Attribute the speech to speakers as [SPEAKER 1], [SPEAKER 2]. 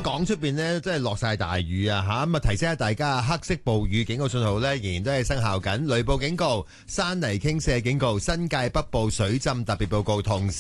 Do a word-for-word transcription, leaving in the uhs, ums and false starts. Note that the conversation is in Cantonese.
[SPEAKER 1] 港出邊呢，真係落晒大雨啊吓，咁啊提醒下大家，黑色暴雨警告信號呢，仍然都係生效緊，雷暴警告、山泥傾瀉警告、新界北部水浸特別報告同時。